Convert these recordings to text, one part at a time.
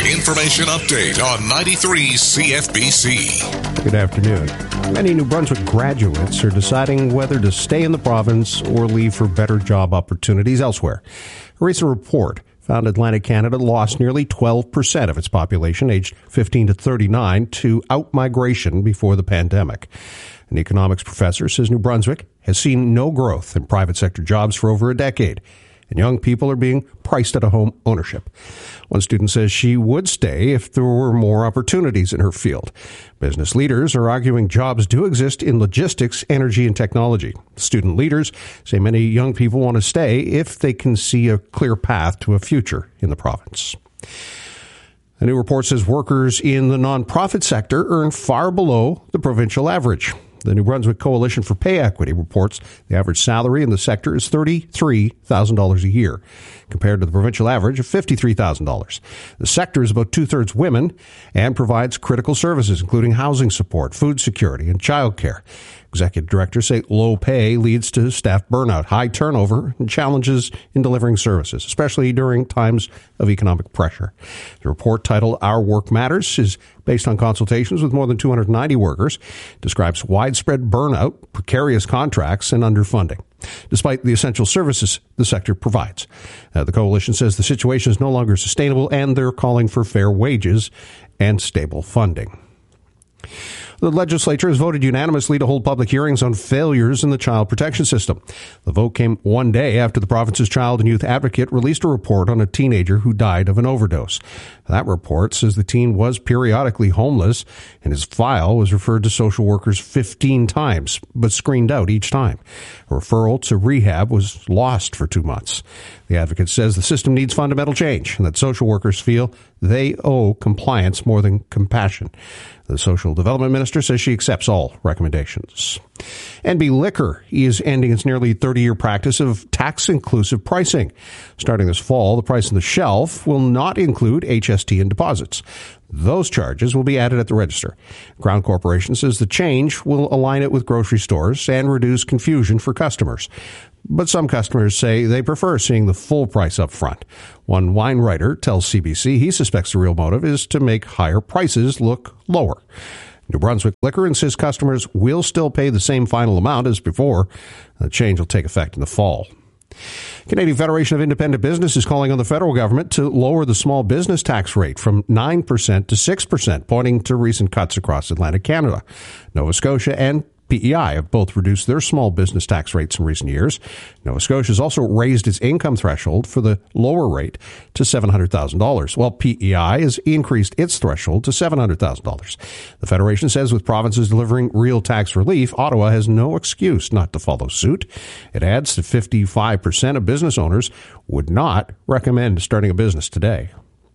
Information update on 93 CFBC. Good afternoon. Many New Brunswick graduates are deciding whether to stay in the province or leave for better job opportunities elsewhere. A recent report found Atlantic Canada lost nearly 12% of its population aged 15 to 39 to out-migration before the pandemic. An economics professor says New Brunswick has seen no growth in private sector jobs for over a decade, and young people are being priced out of home ownership. One student says she would stay if there were more opportunities in her field. Business leaders are arguing jobs do exist in logistics, energy, and technology. Student leaders say many young people want to stay if they can see a clear path to a future in the province. A new report says workers in the nonprofit sector earn far below the provincial average. The New Brunswick Coalition for Pay Equity reports the average salary in the sector is $33,000 a year, compared to the provincial average of $53,000. The sector is about two-thirds women and provides critical services, including housing support, food security, and childcare. Executive directors say low pay leads to staff burnout, high turnover, and challenges in delivering services, especially during times of economic pressure. The report, titled Our Work Matters, is based on consultations with more than 290 workers, describes widespread burnout, precarious contracts, and underfunding, despite the essential services the sector provides. The coalition says the situation is no longer sustainable, and they're calling for fair wages and stable funding. The legislature has voted unanimously to hold public hearings on failures in the child protection system. The vote came one day after the province's child and youth advocate released a report on a teenager who died of an overdose. That report says the teen was periodically homeless, and his file was referred to social workers 15 times, but screened out each time. A referral to rehab was lost for 2 months. The advocate says the system needs fundamental change and that social workers feel they owe compliance more than compassion. The social development minister says she accepts all recommendations. NB Liquor is ending its nearly 30-year practice of tax-inclusive pricing. Starting this fall, the price on the shelf will not include HST and deposits. Those charges will be added at the register. Crown Corporation says the change will align it with grocery stores and reduce confusion for customers. But some customers say they prefer seeing the full price up front. One wine writer tells CBC he suspects the real motive is to make higher prices look lower. New Brunswick Liquor insists customers will still pay the same final amount as before. The change will take effect in the fall. Canadian Federation of Independent Business is calling on the federal government to lower the small business tax rate from 9% to 6%, pointing to recent cuts across Atlantic Canada. Nova Scotia and PEI have both reduced their small business tax rates in recent years. Nova Scotia has also raised its income threshold for the lower rate to $700,000, while PEI has increased its threshold to $700,000. The Federation says with provinces delivering real tax relief, Ottawa has no excuse not to follow suit. It adds that 55% of business owners would not recommend starting a business today.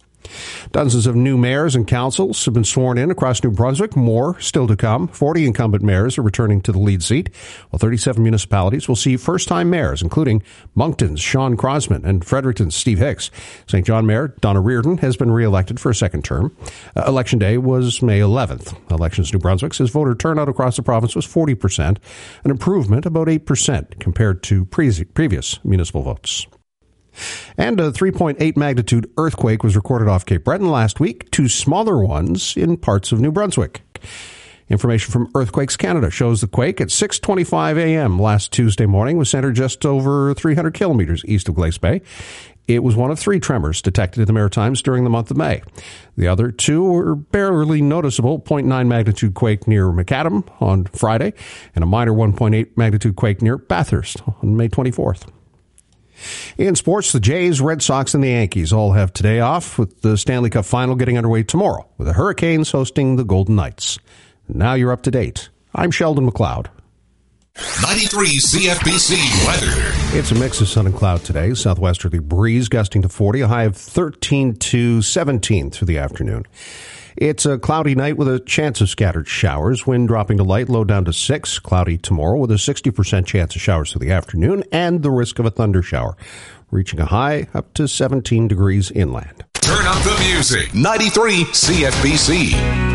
Dozens of new mayors and councils have been sworn in across New Brunswick. More still to come. 40 incumbent mayors are returning to the lead seat, while 37 municipalities will see first-time mayors, including Moncton's Sean Crosman and Fredericton's Steve Hicks. St. John Mayor Donna Reardon has been re-elected for a second term. Election day was May 11th. Elections New Brunswick says voter turnout across the province was 40%, an improvement about 8% compared to previous municipal votes. And a 3.8 magnitude earthquake was recorded off Cape Breton last week, 2 smaller ones in parts of New Brunswick. Information from Earthquakes Canada shows the quake at 6:25 a.m. last Tuesday morning was centered just over 300 kilometers east of Glace Bay. It was one of 3 tremors detected in the Maritimes during the month of May. The other 2 were barely noticeable, 0.9 magnitude quake near Macadam on Friday, and a minor 1.8 magnitude quake near Bathurst on May 24th. In sports, the Jays, Red Sox, and the Yankees all have today off, with the Stanley Cup Final getting underway tomorrow, with the Hurricanes hosting the Golden Knights. Now you're up to date. I'm Sheldon McLeod. 93 CFBC weather. It's a mix of sun and cloud today. Southwesterly breeze gusting to 40, a high of 13 to 17 through the afternoon. It's a cloudy night with a chance of scattered showers. Wind dropping to light, low down to 6. Cloudy tomorrow with a 60% chance of showers through the afternoon and the risk of a thunder shower, reaching a high up to 17 degrees inland. Turn up the music. 93 CFBC.